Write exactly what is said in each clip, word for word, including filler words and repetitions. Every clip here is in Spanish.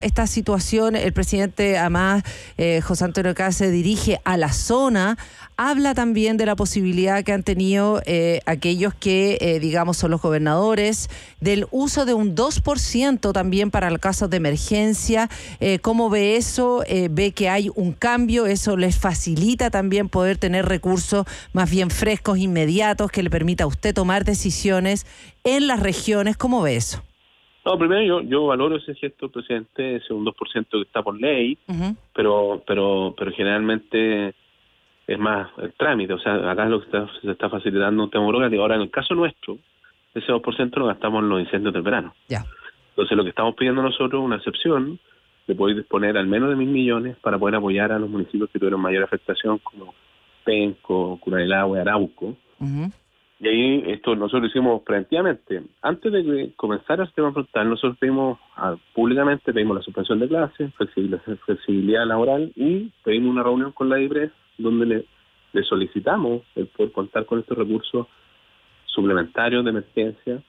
esta situación, el presidente, además, eh, José Antonio Kast, se dirige a la zona, habla también de la posibilidad que han tenido eh, aquellos que, eh, digamos, son los gobernadores, del uso de un dos por ciento también para los casos de emergencia. Eh, ¿Cómo ve eso? Eh, ¿Ve que hay un cambio? ¿Eso les facilita también poder tener recursos más bien frescos, inmediatos, que le permita a usted tomar decisiones en las regiones? ¿Cómo ve eso? No, primero yo yo valoro ese gesto del presidente, ese un dos por ciento que está por ley, uh-huh. pero pero pero generalmente es más el trámite, o sea, acá lo que está, se está facilitando un tema burocrático. Ahora, en el caso nuestro, ese dos por ciento lo gastamos en los incendios del verano. Yeah. Entonces, lo que estamos pidiendo nosotros es una excepción de poder disponer al menos de mil millones para poder apoyar a los municipios que tuvieron mayor afectación, como Penco, Cura del Agua y Arauco. Uh-huh. Y ahí esto nosotros lo hicimos preventivamente. Antes de que comenzara el tema frontal, nosotros pedimos ah, públicamente, pedimos la suspensión de clases, flexibilidad, flexibilidad laboral y pedimos una reunión con la IPRES donde le, le solicitamos el poder contar con estos recursos suplementarios de emergencia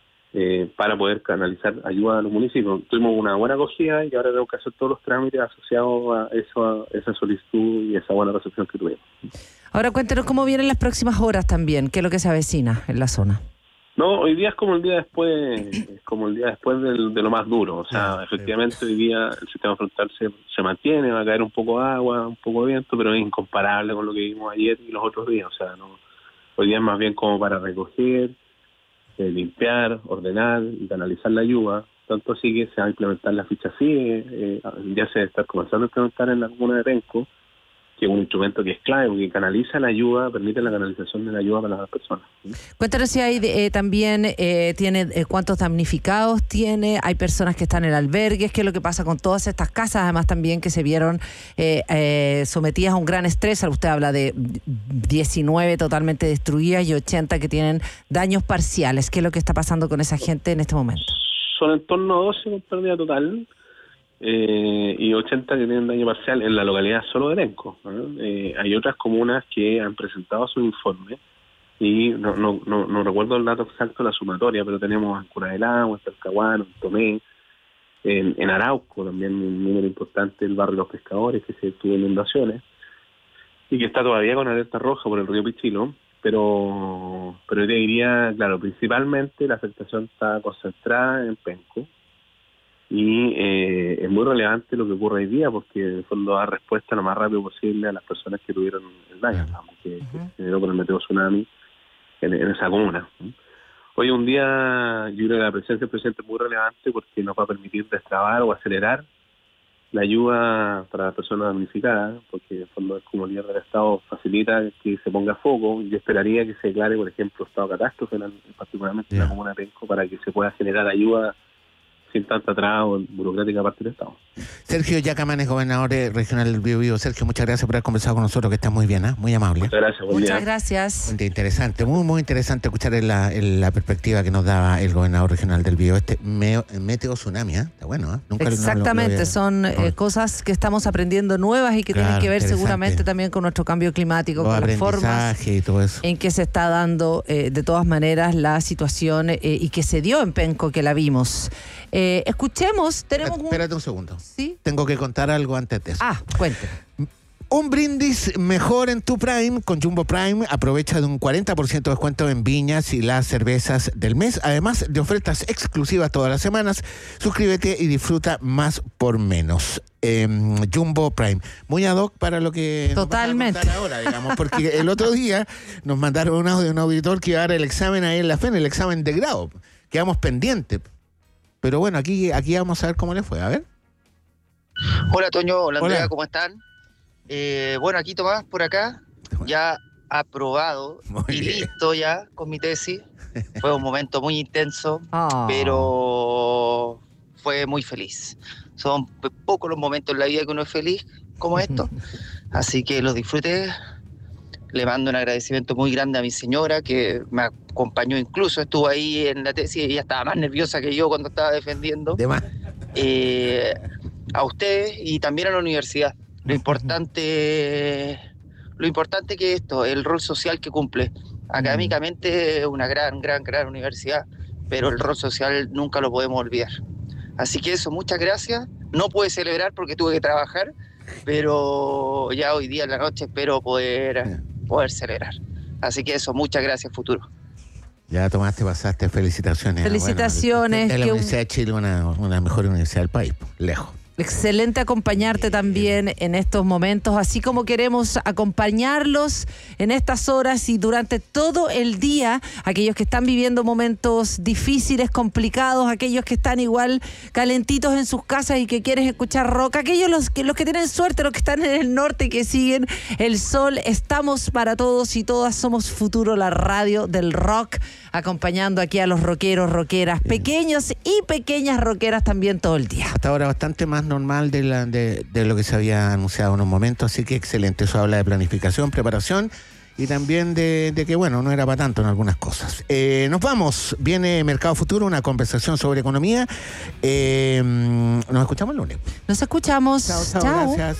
eh, para poder canalizar ayuda a los municipios. Tuvimos una buena acogida y ahora tenemos que hacer todos los trámites asociados a, eso, a esa solicitud y esa buena recepción que tuvimos. Ahora cuéntenos cómo vienen las próximas horas también, qué es lo que se avecina en la zona. No, hoy día es como el día después, es como el día después del, de lo más duro. O sea, ah, efectivamente sí. Hoy día el sistema frontal se, se mantiene, va a caer un poco de agua, un poco de viento, pero es incomparable con lo que vimos ayer y los otros días. O sea, no, hoy día es más bien como para recoger, eh, limpiar, ordenar y canalizar la lluvia. Tanto así que se va a implementar la ficha C I E, eh, ya se está comenzando a implementar en la comuna de Penco, que es un instrumento que es clave, porque canaliza la ayuda, permite la canalización de la ayuda para las personas. Cuéntanos si hay eh, también, eh, tiene eh, cuántos damnificados tiene, hay personas que están en albergues, qué es lo que pasa con todas estas casas, además también que se vieron eh, eh, sometidas a un gran estrés. Usted habla de diecinueve totalmente destruidas y ochenta que tienen daños parciales. ¿Qué es lo que está pasando con esa gente en este momento? Son en torno a doce con pérdida total. Eh, y ochenta que tienen daño parcial en la localidad solo de Penco, ¿no? Eh, hay otras comunas que han presentado su informe y no no no, no recuerdo el dato exacto de la sumatoria, pero tenemos en Cura del Agua, en Talcahuano, en Tomé, en, en Arauco también un número importante, el barrio Los Pescadores, que se tuvo inundaciones y que está todavía con alerta roja por el río Pichilo, pero pero yo diría, claro, principalmente la afectación está concentrada en Penco. Y eh, es muy relevante lo que ocurre hoy día porque en el fondo da respuesta lo más rápido posible a las personas que tuvieron el daño, digamos, que, uh-huh. que se generó por el meteo tsunami en, en esa comuna. Hoy un día yo creo que la presencia del presidente es muy relevante porque nos va a permitir destrabar o acelerar la ayuda para las personas damnificadas, porque en el fondo es como el líder del Estado facilita que se ponga foco. Yo esperaría que se declare, por ejemplo, estado de catástrofe, particularmente yeah. en la comuna de Penco, para que se pueda generar ayuda sin tanta atraso burocrática parte del Estado. Sergio Yacamán es gobernador regional del Biobío. Sergio, muchas gracias por haber conversado con nosotros, que estás muy bien, ¿eh? Muy amable. Muchas gracias, buen Muchas día. gracias. Muy interesante, muy muy interesante escuchar la, la perspectiva que nos daba el gobernador regional del Biobío. Este me, meteo tsunami, ¿eh? Está bueno, ¿eh? Nunca Exactamente, no lo, lo son no. eh, cosas que estamos aprendiendo nuevas y que claro, tienen que ver seguramente también con nuestro cambio climático, Los con las formas y todo eso. en que se está dando eh, de todas maneras la situación eh, y que se dio en Penco, que la vimos. Eh, escuchemos, tenemos espérate, espérate un segundo. ¿Sí? Tengo que contar algo antes de eso. Ah, cuente. Un brindis mejor en tu Prime con Jumbo Prime. Aprovecha de un cuarenta por ciento de descuento en viñas y las cervezas del mes. Además de ofertas exclusivas todas las semanas. Suscríbete y disfruta más por menos. Eh, Jumbo Prime. Muy ad hoc para lo que Totalmente. nos van a contar ahora, digamos. Porque el otro día nos mandaron un audio de un auditor que iba a dar el examen ahí en la F E N, el examen de grado. Quedamos pendientes. Pero bueno, aquí, aquí vamos a ver cómo le fue. A ver. Hola, Toño. Hola, Andrea. Hola. ¿Cómo están? Eh, bueno, aquí Tomás, por acá, ya aprobado Muy y bien. listo ya con mi tesis. Fue un momento muy intenso, Oh. pero fue muy feliz. Son pocos los momentos en la vida que uno es feliz como esto, así que los disfruté. Le mando un agradecimiento muy grande a mi señora, que me acompañó incluso, estuvo ahí en la tesis y ella estaba más nerviosa que yo cuando estaba defendiendo. De más. Eh, a ustedes y también a la universidad. Lo importante, lo importante que esto, el rol social que cumple. Académicamente es una gran, gran, gran universidad, pero el rol social nunca lo podemos olvidar. Así que eso, muchas gracias. No pude celebrar porque tuve que trabajar, pero ya hoy día en la noche espero poder, poder celebrar. Así que eso, muchas gracias, Futuro. Ya tomaste, pasaste, felicitaciones. Felicitaciones. Bueno, es la que Universidad de Chile, una, una mejor universidad del país, lejos. Excelente acompañarte también en estos momentos, así como queremos acompañarlos en estas horas y durante todo el día, aquellos que están viviendo momentos difíciles, complicados, aquellos que están igual calentitos en sus casas y que quieren escuchar rock, aquellos los que, los que tienen suerte, los que están en el norte y que siguen el sol. Estamos para todos y todas, somos Futuro, la radio del rock, acompañando aquí a los rockeros, rockeras, pequeños y pequeñas rockeras también todo el día. Hasta ahora bastante más normal de, la, de, de lo que se había anunciado en unos momentos, así que excelente. Eso habla de planificación, preparación y también de, de que, bueno, no era para tanto en algunas cosas. Eh, nos vamos. Viene Mercado Futuro, una conversación sobre economía. Eh, nos escuchamos el lunes. Nos escuchamos. Chao, chao. Chao. Gracias.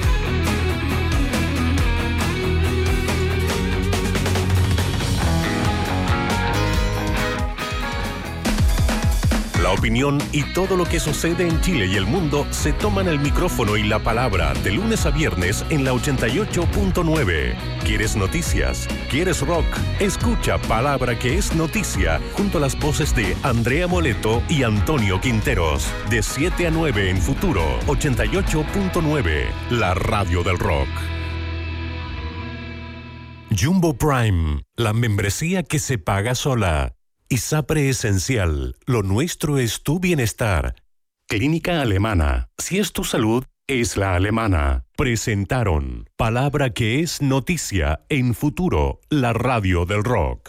La opinión y todo lo que sucede en Chile y el mundo se toman el micrófono y la palabra de lunes a viernes en la ochenta y ocho punto nueve. ¿Quieres noticias? ¿Quieres rock? Escucha Palabra que es noticia junto a las voces de Andrea Moleto y Antonio Quinteros. De siete a nueve en Futuro ochenta y ocho punto nueve, la radio del rock. Jumbo Prime, la membresía que se paga sola. ISAPRE Esencial, lo nuestro es tu bienestar. Clínica Alemana, si es tu salud, es la alemana. Presentaron Palabra que es noticia en Futuro, la radio del rock.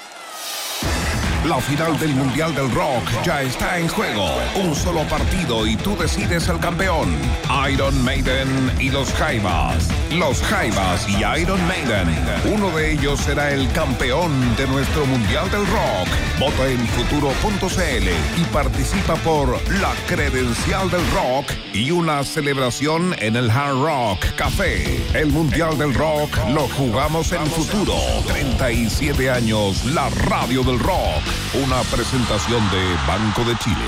La final del Mundial del Rock ya está en juego. Un solo partido y tú decides el campeón. Iron Maiden y los Jaivas. Los Jaivas y Iron Maiden. Uno de ellos será el campeón de nuestro Mundial del Rock. Vota en futuro punto c l y participa por la credencial del rock y una celebración en el Hard Rock Café. El Mundial del Rock lo jugamos en Futuro. treinta y siete años, la radio del rock. Una presentación de Banco de Chile.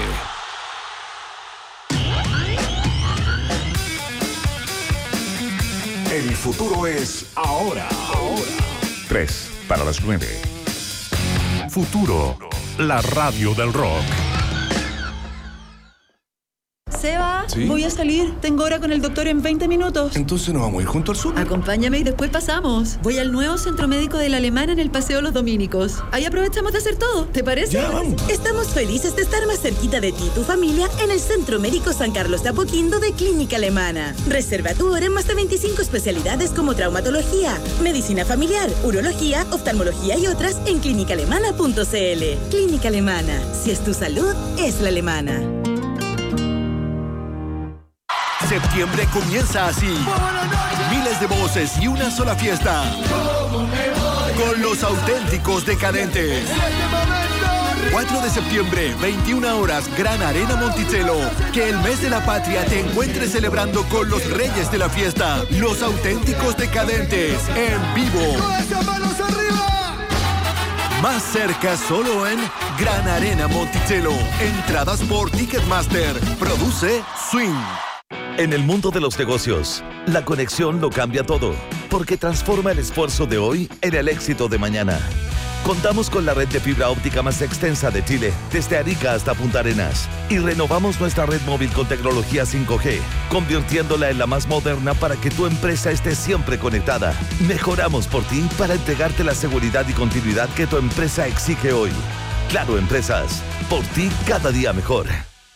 El futuro es ahora. Ahora. Tres para las nueve. Futuro, la radio del rock. Seba, ¿Sí? Voy a salir. Tengo hora con el doctor en veinte minutos. Entonces nos vamos a ir junto al súper. Acompáñame y después pasamos. Voy al nuevo centro médico de la Alemana en el Paseo Los Dominicos. Ahí aprovechamos de hacer todo. ¿Te parece? Ya, vamos. Estamos felices de estar más cerquita de ti y tu familia en el Centro Médico San Carlos de Apoquindo de Clínica Alemana. Reserva tu hora en más de veinticinco especialidades como traumatología, medicina familiar, urología, oftalmología y otras en clínica alemana punto c l. Clínica Alemana. Si es tu salud, es la alemana. Septiembre comienza así. Miles de voces y una sola fiesta. Con los auténticos decadentes. cuatro de septiembre, veintiuna horas, Gran Arena Monticello. Que el mes de la patria te encuentres celebrando con los reyes de la fiesta. Los auténticos decadentes. En vivo. Más cerca solo en Gran Arena Monticello. Entradas por Ticketmaster. Produce Swing. En el mundo de los negocios, la conexión lo cambia todo, porque transforma el esfuerzo de hoy en el éxito de mañana. Contamos con la red de fibra óptica más extensa de Chile, desde Arica hasta Punta Arenas, y renovamos nuestra red móvil con tecnología cinco G, convirtiéndola en la más moderna para que tu empresa esté siempre conectada. Mejoramos por ti para entregarte la seguridad y continuidad que tu empresa exige hoy. Claro Empresas, por ti cada día mejor.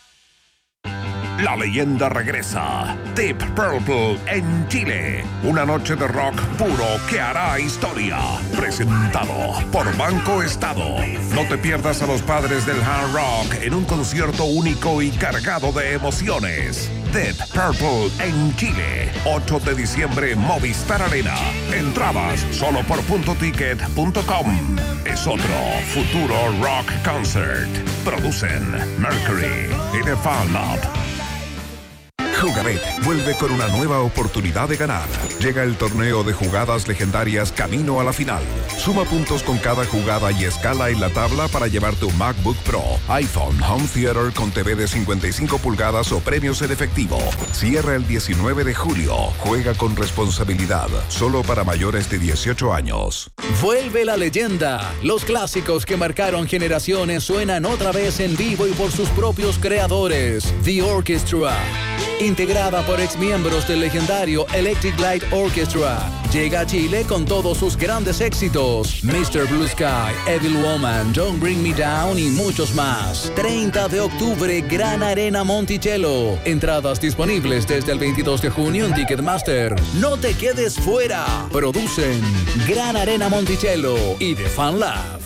La leyenda regresa. Deep Purple en Chile. Una noche de rock puro que hará historia. Presentado por Banco Estado. No te pierdas a los padres del hard rock en un concierto único y cargado de emociones. Deep Purple en Chile. ocho de diciembre, Movistar Arena. Entradas solo por punto ticket punto com. Es otro Futuro Rock Concert. Producen Mercury y The Fan Lab. Jugaret vuelve con una nueva oportunidad de ganar. Llega el torneo de jugadas legendarias camino a la final. Suma puntos con cada jugada y escala en la tabla para llevar tu MacBook Pro, iPhone, Home Theater con T V de cincuenta y cinco pulgadas o premios en efectivo. Cierra el diecinueve de julio. Juega con responsabilidad. Solo para mayores de dieciocho años. Vuelve la leyenda. Los clásicos que marcaron generaciones suenan otra vez en vivo y por sus propios creadores. The Orchestra, integrada por exmiembros del legendario Electric Light Orchestra, llega a Chile con todos sus grandes éxitos: mister Blue Sky, Evil Woman, Don't Bring Me Down y muchos más. treinta de octubre, Gran Arena Monticello. Entradas disponibles desde el veintidós de junio en Ticketmaster. No te quedes fuera. Producen Gran Arena Monticello y The Fan Lab.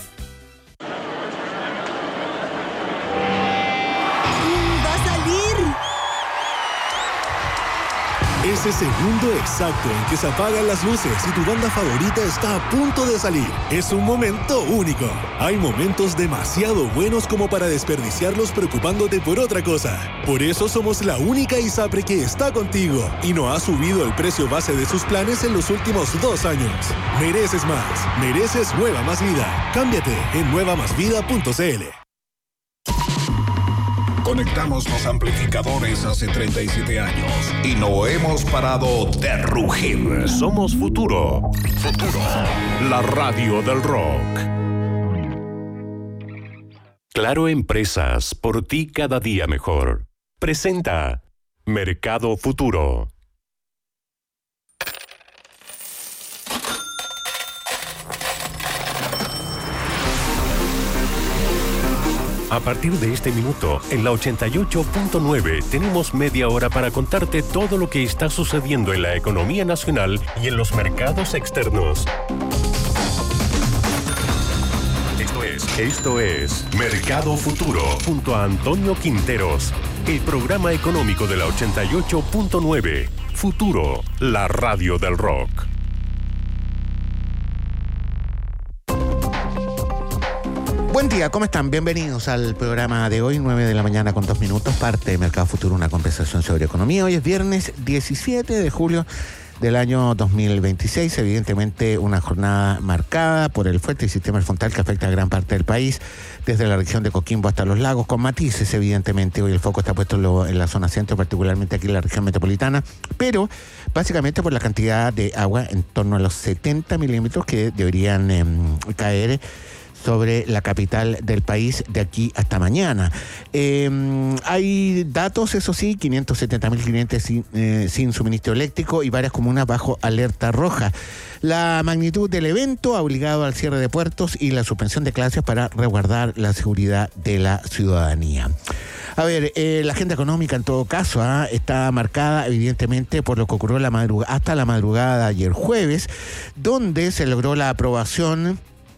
Ese segundo exacto en que se apagan las luces y tu banda favorita está a punto de salir. Es un momento único. Hay momentos demasiado buenos como para desperdiciarlos preocupándote por otra cosa. Por eso somos la única ISAPRE que está contigo y no ha subido el precio base de sus planes en los últimos dos años. Mereces más. Mereces Nueva Más Vida. Cámbiate en nueva más vida punto c l. Conectamos los amplificadores hace treinta y siete años y no hemos parado de rugir. Somos Futuro. Futuro, la radio del rock. Claro Empresas, por ti cada día mejor. Presenta Mercado Futuro. A partir de este minuto, en la ochenta y ocho punto nueve, tenemos media hora para contarte todo lo que está sucediendo en la economía nacional y en los mercados externos. Esto es, esto es Mercado Futuro, junto a Antonio Quinteros, el programa económico de la ochenta y ocho punto nueve. Futuro, la radio del rock. Buen día, ¿cómo están? Bienvenidos al programa de hoy, nueve de la mañana con dos minutos, parte de Mercado Futuro, una conversación sobre economía. Hoy es viernes diecisiete de julio del año dos mil veintiséis, evidentemente una jornada marcada por el fuerte sistema frontal que afecta a gran parte del país, desde la región de Coquimbo hasta los lagos, con matices, evidentemente. Hoy el foco está puesto en, lo, en la zona centro, particularmente aquí en la región metropolitana, pero básicamente por la cantidad de agua, en torno a los setenta milímetros que deberían eh, caer sobre la capital del país de aquí hasta mañana. Eh, hay datos, eso sí, quinientos setenta mil clientes sin, eh, sin suministro eléctrico y varias comunas bajo alerta roja. La magnitud del evento ha obligado al cierre de puertos y la suspensión de clases para resguardar la seguridad de la ciudadanía. A ver, eh, la agenda económica en todo caso ¿eh? está marcada evidentemente por lo que ocurrió la madrugada, hasta la madrugada de ayer jueves, donde se logró la aprobación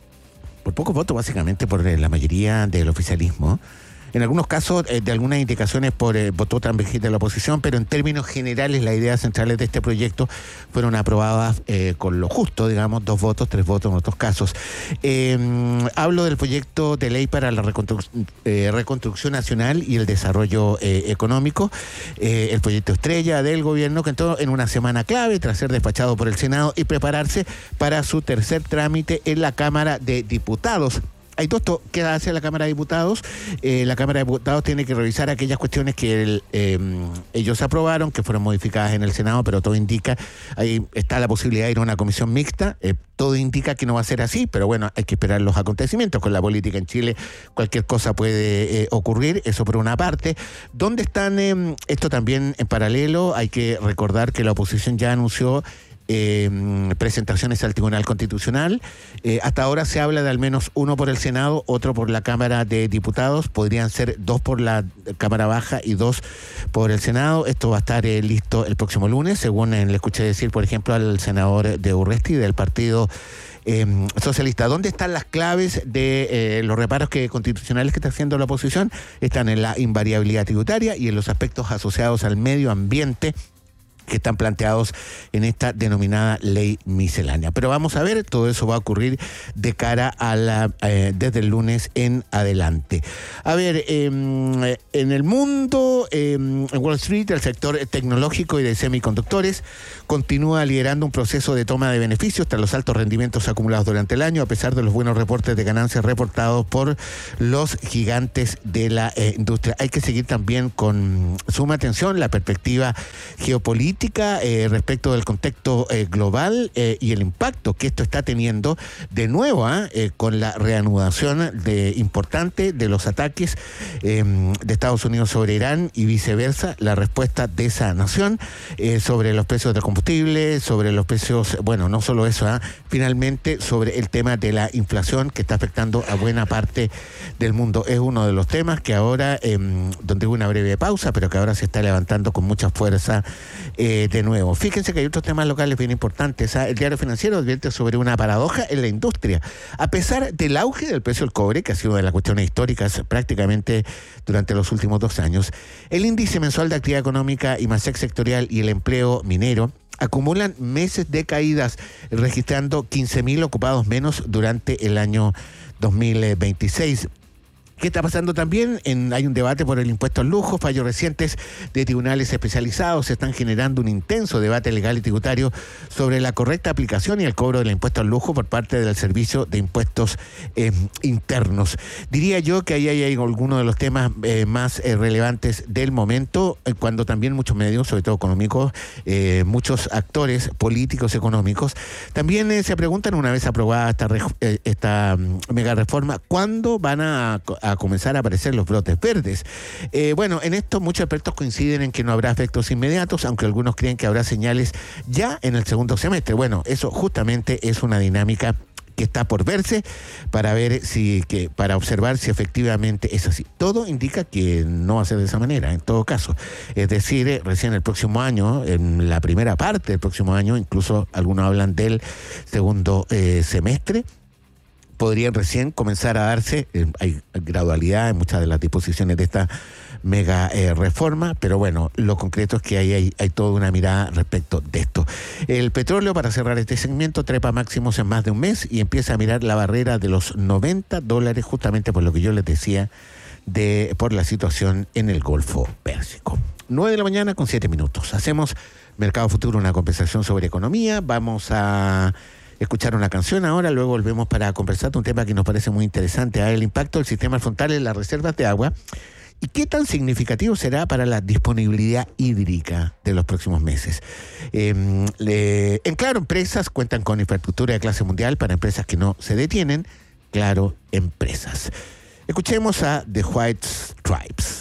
por pocos votos, básicamente por la mayoría del oficialismo. En algunos casos, eh, de algunas indicaciones por eh, votó también de la oposición, pero en términos generales las ideas centrales de este proyecto fueron aprobadas eh, con lo justo, digamos, dos votos, tres votos en otros casos. Eh, hablo del proyecto de ley para la reconstru- eh, reconstrucción nacional y el desarrollo eh, económico, eh, el proyecto estrella del gobierno que entró en una semana clave tras ser despachado por el Senado y prepararse para su tercer trámite en la Cámara de Diputados. Hay todo esto que hace la Cámara de Diputados. Eh, la Cámara de Diputados tiene que revisar aquellas cuestiones que el, eh, ellos aprobaron, que fueron modificadas en el Senado, pero todo indica, ahí está la posibilidad de ir a una comisión mixta. Eh, todo indica que no va a ser así, pero bueno, hay que esperar los acontecimientos. Con la política en Chile, cualquier cosa puede eh, ocurrir, eso por una parte. ¿Dónde están? Eh, esto también en paralelo, hay que recordar que la oposición ya anunció Eh, presentaciones al Tribunal Constitucional. Eh, hasta ahora se habla de al menos uno por el Senado, otro por la Cámara de Diputados. Podrían ser dos por la Cámara Baja y dos por el Senado. Esto va a estar eh, listo el próximo lunes, según eh, le escuché decir, por ejemplo, al senador de Urresti del Partido Eh, socialista. ¿Dónde están las claves de eh, los reparos que, constitucionales que está haciendo la oposición? Están en la invariabilidad tributaria y en los aspectos asociados al medio ambiente que están planteados en esta denominada ley miscelánea. Pero vamos a ver, todo eso va a ocurrir de cara a la eh, desde el lunes en adelante. A ver, eh, en el mundo, eh, en Wall Street, el sector tecnológico y de semiconductores continúa liderando un proceso de toma de beneficios tras los altos rendimientos acumulados durante el año, a pesar de los buenos reportes de ganancias reportados por los gigantes de la eh, industria. Hay que seguir también con suma atención la perspectiva geopolítica Eh, respecto del contexto eh, global eh, y el impacto que esto está teniendo de nuevo ¿eh? Eh, con la reanudación de, importante de los ataques eh, de Estados Unidos sobre Irán y viceversa, la respuesta de esa nación eh, sobre los precios del combustible, sobre los precios, bueno, no solo eso, ¿eh? finalmente sobre el tema de la inflación que está afectando a buena parte del mundo. Es uno de los temas que ahora, eh, donde hubo una breve pausa, pero que ahora se está levantando con mucha fuerza Eh, de nuevo. Fíjense que hay otros temas locales bien importantes. ¿eh? El Diario Financiero advierte sobre una paradoja en la industria. A pesar del auge del precio del cobre, que ha sido una de las cuestiones históricas prácticamente durante los últimos dos años, el índice mensual de actividad económica y IMASEC sectorial y el empleo minero acumulan meses de caídas, registrando quince mil ocupados menos durante el año dos mil veintiséis. ¿Qué está pasando también? En, hay un debate por el impuesto al lujo, fallos recientes de tribunales especializados están generando un intenso debate legal y tributario sobre la correcta aplicación y el cobro del impuesto al lujo por parte del Servicio de Impuestos eh, Internos. Diría yo que ahí hay, hay algunos de los temas eh, más eh, relevantes del momento, eh, cuando también muchos medios, sobre todo económicos, eh, muchos actores políticos económicos, también eh, se preguntan, una vez aprobada esta, eh, esta um, mega reforma, ¿cuándo van a, a a comenzar a aparecer los brotes verdes? Eh, bueno, en esto muchos expertos coinciden en que no habrá efectos inmediatos, aunque algunos creen que habrá señales ya en el segundo semestre. Bueno, eso justamente es una dinámica que está por verse para ver si, que, para observar si efectivamente es así. Todo indica que no va a ser de esa manera, en todo caso. Es decir, eh, recién el próximo año, en la primera parte del próximo año, incluso algunos hablan del segundo eh, semestre, podrían recién comenzar a darse, eh, hay gradualidad en muchas de las disposiciones de esta mega eh, reforma, pero bueno, lo concreto es que hay, hay, hay toda una mirada respecto de esto. El petróleo, para cerrar este segmento, trepa máximos en más de un mes y empieza a mirar la barrera de los noventa dólares, justamente por lo que yo les decía, de por la situación en el Golfo Pérsico. nueve de la mañana con siete minutos. Hacemos Mercado Futuro, una conversación sobre economía. Vamos a escuchar una canción ahora, luego volvemos para conversar de un tema que nos parece muy interesante, ¿eh? El impacto del sistema frontal en las reservas de agua y qué tan significativo será para la disponibilidad hídrica de los próximos meses. Eh, le, en Claro Empresas cuentan con infraestructura de clase mundial para empresas que no se detienen. Claro Empresas. Escuchemos a The White Stripes.